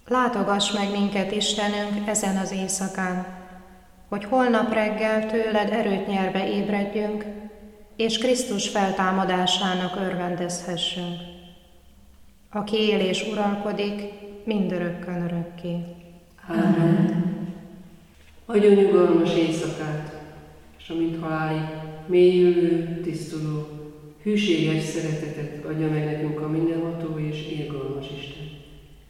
Látogass meg minket, Istenünk, ezen az éjszakán, hogy holnap reggel tőled erőt nyerve ébredjünk, és Krisztus feltámadásának örvendezhessünk, aki él és uralkodik mindörökkön örökké. Ámen. Adjon nyugalmas éjszakát, és amint halálig mélyülő, tisztuló, hűséges szeretetet adja meg nekünk a mindenható és irgalmas Isten.